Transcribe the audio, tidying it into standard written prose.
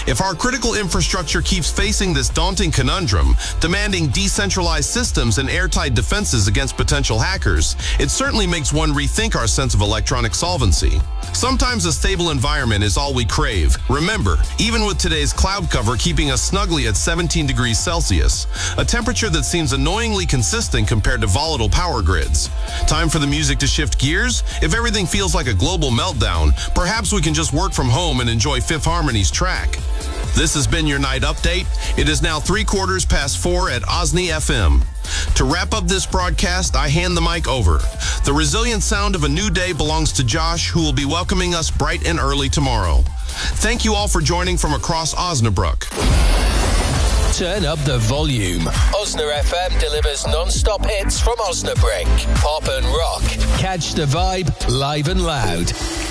If our critical infrastructure keeps facing this daunting conundrum, demanding decentralized systems and airtight defenses against potential hackers, it certainly makes one rethink our sense of electronic solvency. Sometimes a stable environment is all we crave. Remember, even with today's cloud cover keeping us snugly at 17 degrees Celsius, a temperature that seems annoyingly consistent compared to volatile power grids. Time for the music to shift gears? If everything feels like a global meltdown, perhaps we can just work from home and enjoy Fifth Harmony's track. This has been your night update. It is now 4:15 at Osni FM. To wrap up this broadcast, I hand the mic over. The resilient sound of a new day belongs to Josh, who will be welcoming us bright and early tomorrow. Thank you all for joining from across Osnabrück. Turn up the volume. Osna FM delivers non-stop hits from Osnabrück. Pop and rock. Catch the vibe live and loud.